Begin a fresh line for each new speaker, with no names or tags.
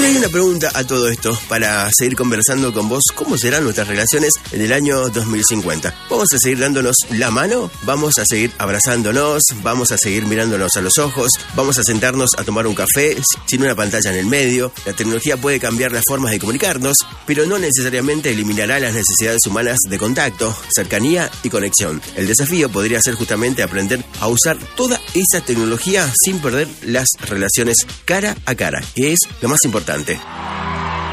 Bueno, hay una pregunta a todo esto para seguir conversando con vos. ¿Cómo serán nuestras relaciones en el año 2050? ¿Vamos a seguir dándonos la mano? ¿Vamos a seguir abrazándonos? ¿Vamos a seguir mirándonos a los ojos? ¿Vamos a sentarnos a tomar un café sin una pantalla en el medio? La tecnología puede cambiar las formas de comunicarnos, pero no necesariamente eliminará las necesidades humanas de contacto, cercanía y conexión. El desafío podría ser justamente aprender a usar toda esa tecnología sin perder las relaciones cara a cara, que es lo más importante.